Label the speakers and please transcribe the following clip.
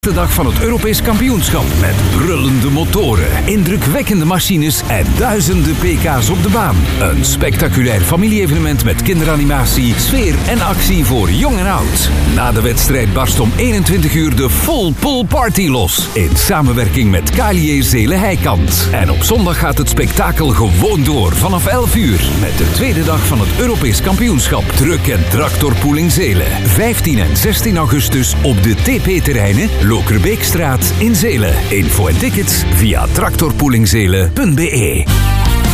Speaker 1: De dag van het Europees kampioenschap met brullende motoren, indrukwekkende machines en duizenden pk's op de baan. Een spectaculair familie-evenement met kinderanimatie, sfeer en actie voor jong en oud. Na de wedstrijd barst om 21 uur de full pool party los. In samenwerking met KLJ Zelen-Heikant. En op zondag gaat het spektakel gewoon door vanaf 11 uur. Met de tweede dag van het Europees kampioenschap Truck en Tractorpooling Zelen. 15 en 16 augustus op de TP-terreinen Lokerbeekstraat in Zelen. Info en tickets via tractorpoolingzelen.be.